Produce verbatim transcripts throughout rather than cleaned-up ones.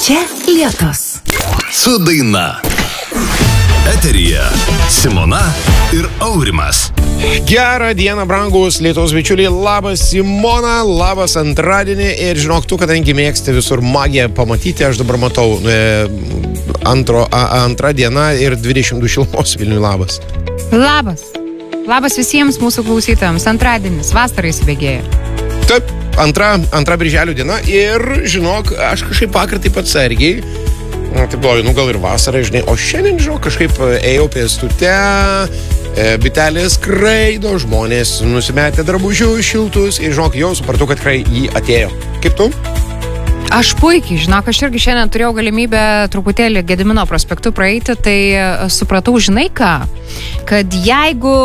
Čia Lietus. Su daina. Eteryje Simona ir Aurimas. Gerą dieną, brangus Lietuvos bičiuliai. Labas Simona, labas antradienį. Ir žinok, tu, kadangi mėgsti visur magiją pamatyti, aš dabar matau e, antro, a, antra diena ir dvidešimt du šilumos Vilniui. Labas. Labas. Labas visiems mūsų klausytojams. Antradienis, vasara įsibėgėja. Taip, antra, antra birželio diena. Ir žinok, aš kažkaip vakar taip atsargiai. Taip galvoju, nu gal ir vasara, žinai. O šiandien, žinok, kažkaip ėjau pėstute, bitelės skraido, žmonės nusimetė drabužius šiltus. Ir žinok, jau supratau, kad tikrai jį atėjo. Kaip tu? Aš puikiai, žinok, aš irgi šiandien turėjau galimybę truputėlį Gedimino prospektu praeiti, tai supratau, žinai ką, kad jeigu,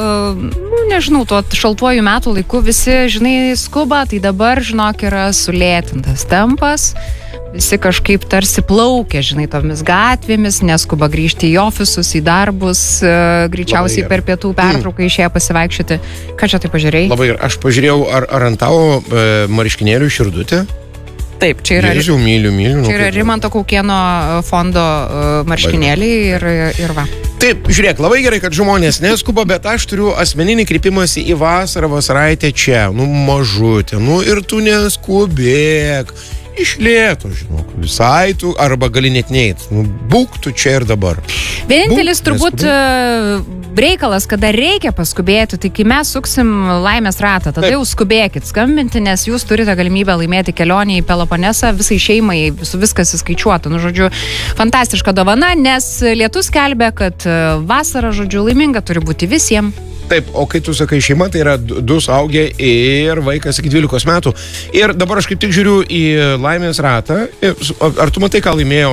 nu, nežinau, tuo šaltuoju metų laiku visi, žinai, skuba, tai dabar, žinok, yra sulėtintas tempas. Visi kažkaip tarsi plaukia, žinai, tomis gatvėmis, neskuba grįžti į ofisus, į darbus, greičiausiai per pietų pertrauką išėję pasivaikščioti. Ką čia tai pažiūrėjai? Labai ir aš pažiūrėjau, ar, ar ant tavo e, mariškinėlių širdutė. Taip, čia yra, Jėžiau, myliu, myliu, čia yra Rimanto Kaukėno fondo marškinėliai ir, ir va. Taip, žiūrėk, labai gerai, kad žmonės neskuba, bet aš turiu asmeninį kreipimąsi į vasarą, vasaraitę čia. Nu, mažutė, nu ir tu neskubėk. Iš lėto, žinok, visai tu, arba gali net neit. Nu, būk tu čia ir dabar. Vienintelis Būk, turbūt neskubėk. Reikalas, kada reikia paskubėti, tai kai mes suksim laimės ratą, tada Taip. Jau skubėkit skambinti, nes jūs turite galimybę laimėti kelionę į Peloponesą visai šeimai, su viskas įskaičiuota. Nu, žodžiu, fantastiška dovana, nes lietus skelbia, kad vasara, žodžiu, laiminga turi būti visiems. Taip, o kai tu sakai šeima, tai yra du suaugę ir vaikas iki dvylikos metų. Ir dabar aš kaip tik žiūriu į laimės ratą. Ar tu matai, ką laimėjo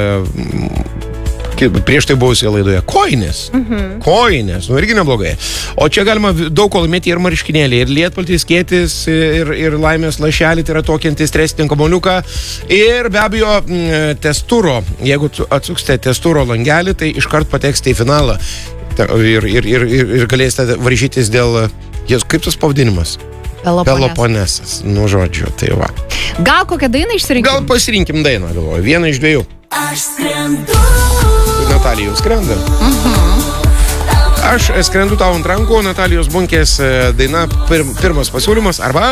e, prieš tai buvusioje laidoje? Koinės. Mhm. Koinės, nu irgi neblogai. O čia galima daug ko laimėti ir marškinėlį, ir lietpaltis, skėtis, ir, ir laimės lašelį, tai yra tokį antistresinį kamuoliuką. Ir be abejo, testuro, jeigu atsuksite testuro langelį, tai iškart pateksite į finalą. Ir, ir, ir, ir, ir galėsite varžytis dėl... Jas, kaip tas pavadinimas? Peloponesas. Peloponesas. Nu, žodžiu, tai va. Gal kokią dainą išsirinkim? Gal pasirinkim dainą, galvoju. Vieną iš dviejų. Aš skrendu. Natalija skrenda. Mhm. Aš skrendu tau ant rankų. Natalijos Bunkės daina pir, pirmas pasiūlymas. Arba...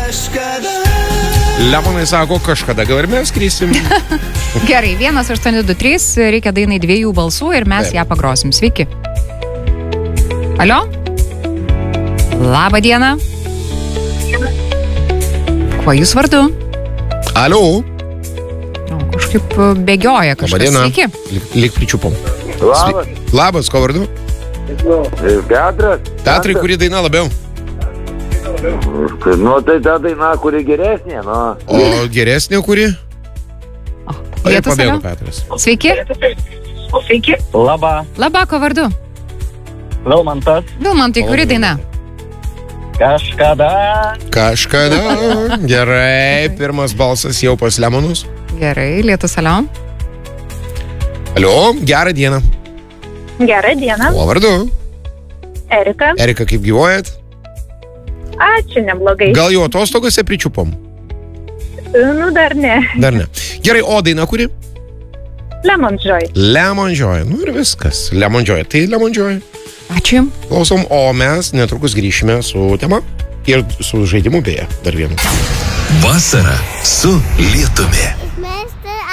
Lemonai sako, kažkada gal ir mes skrisim. Gerai, vienas aštuoni du trys, reikia dainai dviejų balsų ir mes Taip. Ją pagrosim. Sveiki. Alio? Labą dieną. Kuo jūs vardu? Alio? O, kažkaip bėgioja kažkas. Labą dieną. Sveiki. Lik, lik pričiupom. Labas. Labas, ko vardu? Petras. Petrai, kuri daina labiau? Nu, tai ta daina, kuri geresnė, nu. O geresnė kuri? O, ir Lietus, pabėgo alio? Petras. Sveiki. Sveiki. Labą. Labą, ko vardu? Vilmantas. Vilmantai, kuri daina? Kažkada. Kažkada. Gerai, pirmas balsas jau pas Lemonus. Gerai, Lietus, alio? Alio, gerą dieną. Gerą dieną. O vardu? Erika. Erika, kaip gyvuojat? Ačiū, neblogai. Gal jau atostogose pričiupom? Nu, dar ne. Dar ne. Gerai, o daina kuri? Lemon Joy. Lemon Joy. Nu ir viskas. Lemon Joy. Tai Lemon Joy. Ačiū. Klausom, o mes netrukus grįšime su tema ir su žaidimu beje dar vienu. Vasara su Lietumi.